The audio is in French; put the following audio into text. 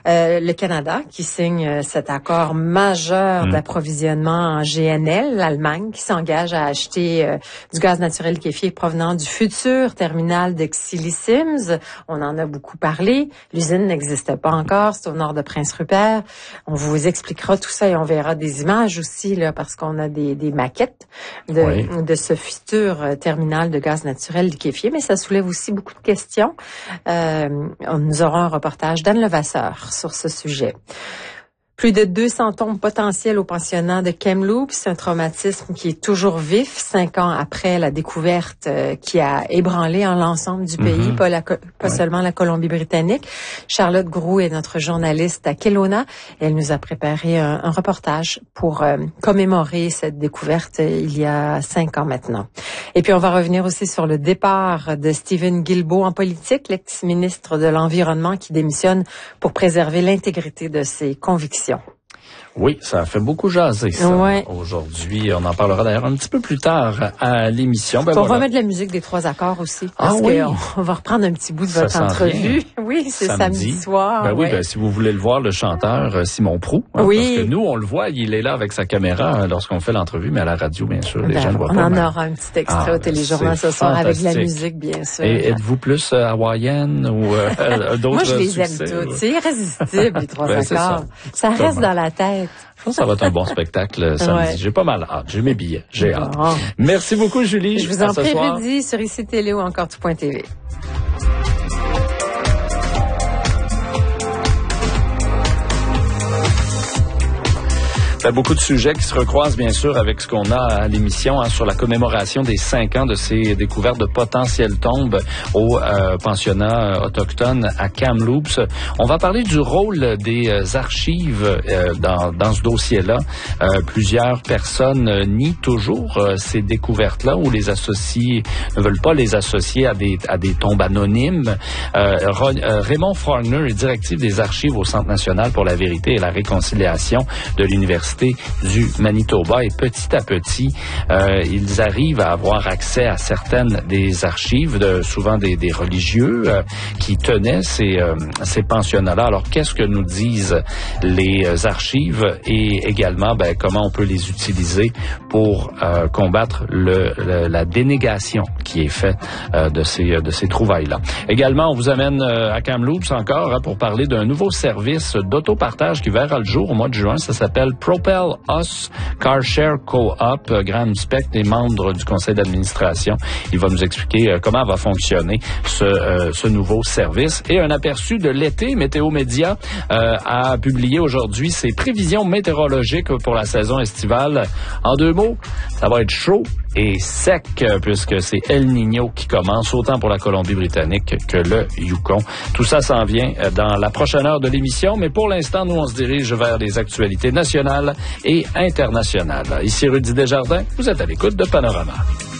Le Canada qui signe cet accord majeur d'approvisionnement en GNL, l'Allemagne qui s'engage à acheter du gaz naturel liquéfié provenant du futur terminal de Xili Sims. On en a beaucoup parlé. L'usine n'existe pas encore, c'est au nord de Prince Rupert. On vous expliquera tout ça et on verra des images aussi là parce qu'on a des maquettes de ce futur terminal de gaz naturel liquéfié, mais ça soulève aussi beaucoup de questions. Nous aurons un reportage d'Anne Levasseur sur ce sujet. Plus de 200 tombes potentielles au pensionnat de Kamloops, un traumatisme qui est toujours vif 5 ans après la découverte qui a ébranlé l'ensemble du pays, pas seulement la Colombie-Britannique. Charlotte Groulx est notre journaliste à Kelowna. Elle nous a préparé un reportage pour commémorer cette découverte il y a 5 ans maintenant. Et puis on va revenir aussi sur le départ de Stephen Guilbeault en politique, l'ex-ministre de l'Environnement qui démissionne pour préserver l'intégrité de ses convictions. Oui, ça a fait beaucoup jaser ça. Aujourd'hui, on en parlera d'ailleurs un petit peu plus tard à l'émission. On va mettre de la musique des 3 accords aussi, parce qu'on va reprendre un petit bout de votre entrevue. Oui, c'est samedi soir. Si vous voulez le voir, le chanteur Simon Proulx, parce que nous, on le voit, il est là avec sa caméra lorsqu'on fait l'entrevue, mais à la radio, bien sûr, les gens ne voient pas. On en aura un petit extrait au téléjournal ce soir avec de la musique, bien sûr. Et êtes-vous plus hawaïenne ou d'autres Moi, je les aime toutes. C'est irrésistible, les 3 accords. Ça reste dans la tête. Je pense que ça va être un bon spectacle samedi. J'ai pas mal hâte. J'ai mes billets. J'ai hâte. Merci beaucoup, Julie. Je vous en prie, Rudy, sur ICI Télé ou encore tout.tv. Beaucoup de sujets qui se recroisent, bien sûr, avec ce qu'on a à l'émission sur la commémoration des 5 ans de ces découvertes de potentielles tombes au pensionnat autochtone à Kamloops. On va parler du rôle des archives dans ce dossier-là. Plusieurs personnes nient toujours ces découvertes-là ou les ne veulent pas les associer à des tombes anonymes. Raymond Faulkner est directeur des archives au Centre national pour la vérité et la réconciliation de l'Université du Manitoba et petit à petit, ils arrivent à avoir accès à certaines des archives, souvent des religieux qui tenaient ces pensionnats-là. Alors, qu'est-ce que nous disent les archives et également comment on peut les utiliser pour combattre la dénégation qui est faite de ces trouvailles-là. Également, on vous amène à Kamloops encore pour parler d'un nouveau service d'autopartage qui verra le jour au mois de juin. Ça s'appelle Propel Us Car Share Co-op. Graham Specht est membre du conseil d'administration. Il va nous expliquer comment va fonctionner ce nouveau service. Et un aperçu de l'été. Météo Média a publié aujourd'hui ses prévisions météorologiques pour la saison estivale. En 2 mots, ça va être chaud et sec puisque c'est El Niño qui commence autant pour la Colombie-Britannique que le Yukon. Tout ça s'en vient dans la prochaine heure de l'émission, mais pour l'instant, nous, on se dirige vers les actualités nationales et internationales. Ici Rudy Desjardins, vous êtes à l'écoute de Panorama.